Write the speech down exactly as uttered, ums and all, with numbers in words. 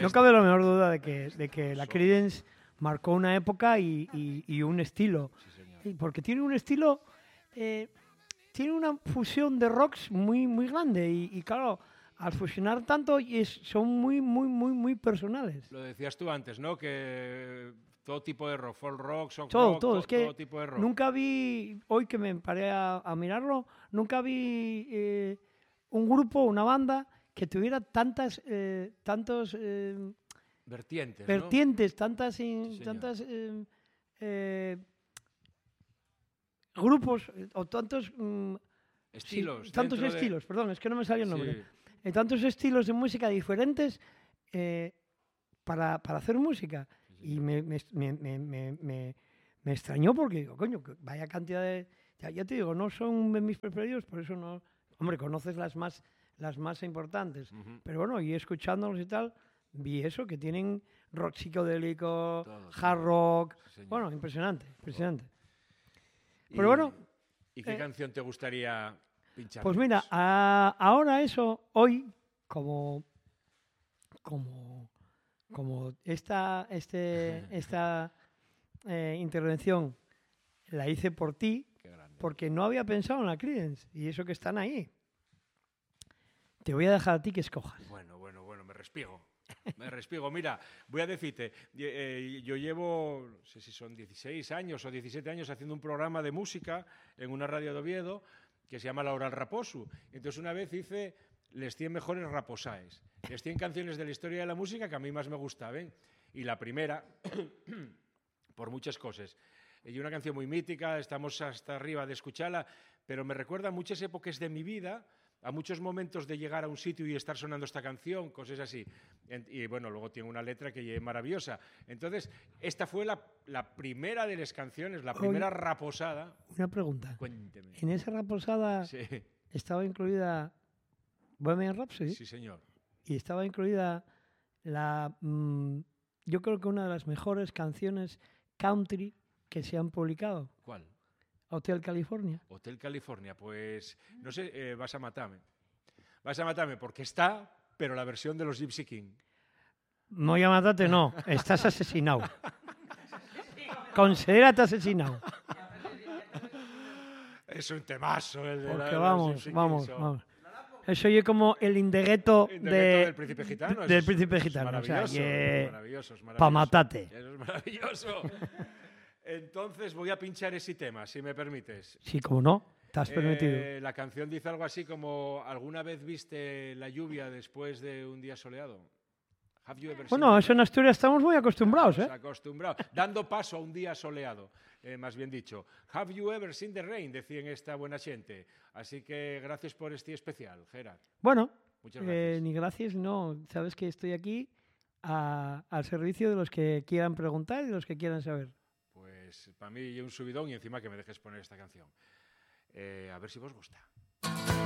no cabe la menor duda de que, de que la Creedence marcó una época y, y, y un estilo. Sí, señor. Y porque tiene un estilo, eh, tiene una fusión de rocks muy, muy grande. Y, y claro, al fusionar tanto es, son muy, muy, muy, muy personales. Lo decías tú antes, ¿no? Que todo tipo de rock, folk rock, soft Todo, rock, todo. to- Es que todo tipo de rock. nunca vi, hoy que me paré a, a mirarlo, nunca vi eh, un grupo, una banda que tuviera tantas, eh, tantos eh, Vertientes, ¿no? vertientes, tantas, in- Sí, señor. tantas eh, eh, grupos eh, o tantos mm, sí, Estilos. tantos dentro de- estilos, perdón, es que no me salió el nombre. Sí, Eh, tantos estilos de música diferentes eh, para, para hacer música. sí, Y señor. me, me, me, me, me, me- me extrañó porque digo, coño, que vaya cantidad de... Ya, ya te digo, no son de mis preferidos, por eso no... Hombre, conoces las más, las más importantes. Ujú. Pero bueno, y escuchándolos y tal, vi eso, que tienen rock psicodélico, Todo, hard señor. rock... Sí, señor. Bueno, impresionante, impresionante. Y- Pero bueno, ¿Y qué eh, canción te gustaría pinchar? pues mira, a- ahora eso, hoy, como, como, como esta, este, esta eh, intervención la hice por ti, Qué grande. porque no había pensado en la Creedence, y eso que están ahí. Te voy a dejar a ti que escojas. Bueno, bueno, bueno, me respiego. Me respiego. Mira, voy a decirte, eh, yo llevo, no sé si son dieciséis años o diecisiete años haciendo un programa de música en una radio de Oviedo que se llama La Hora al Raposu. Entonces una vez hice les cien mejores raposaes, les cien canciones de la historia de la música que a mí más me gustaban. Y la primera, por muchas cosas. Y una canción muy mítica, estamos hasta arriba de escucharla, pero me recuerda a muchas épocas de mi vida, a muchos momentos de llegar a un sitio y estar sonando esta canción, cosas así. En- Y bueno, luego tiene una letra que es maravillosa. Entonces, esta fue la, la primera de las canciones, la primera Oye. raposada. Una pregunta. Cuénteme. En esa raposada Sí, estaba incluida Bohemian Rhapsody sí, señor. y estaba incluida la, mm, yo creo que una de las mejores canciones country que se han publicado, ¿Cuál? Hotel California. Hotel California. Pues, no sé, eh, vas a matarme. Vas a matarme porque está, pero la versión de los Gypsy King. No ya matate, no, estás asesinado. Considérate asesinado. Es un temazo el de la- Porque los vamos, Gypsy King, vamos, son- vamos. Eso oye como el indegueto El de, decreto del príncipe gitano. de- eso del es- príncipe eso es gitano. O sea, maravilloso, que maravilloso, es pa' maravilloso. matate. Eso es maravilloso. Entonces voy a pinchar ese tema, si me permites. Sí, como no, estás Eh, permitido. la canción dice algo así como: ¿alguna vez viste la lluvia después de un día soleado? Have you ever Bueno, seen eso en Asturias estamos muy acostumbrados, Estamos ¿eh? acostumbrados. Dando paso a un día soleado, eh, más bien dicho. Have you ever seen the rain? Decían esta buena gente. Así que gracias por este especial, Gerard. Bueno, Muchas eh, gracias. ni gracias, no. Sabes que estoy aquí a- al servicio de los que quieran preguntar y de los que quieran saber. Pues para mí un subidón y encima que me dejes poner esta canción. Eh, a ver si vos gusta.